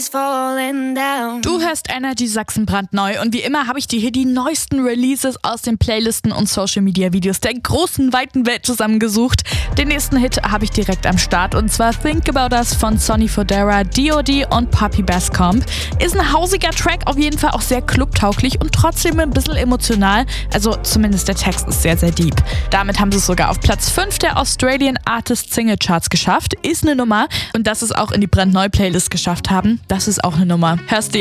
Du hörst Energy Sachsen brandneu und wie immer habe ich dir hier die neuesten Releases aus den Playlisten und Social Media Videos der großen, weiten Welt zusammengesucht. Den nächsten Hit habe ich direkt am Start und zwar Think About Us von Sonny Fodera, D.O.D. und Poppy Basscomb. Ist ein hausiger Track, auf jeden Fall auch sehr clubtauglich und trotzdem ein bisschen emotional. Also zumindest der Text ist sehr, sehr deep. Damit haben sie es sogar auf Platz 5 der Australian Artist Single Charts geschafft. Ist eine Nummer und dass es auch in die brandneu Playlist geschafft haben, das ist auch eine Nummer. Hörst du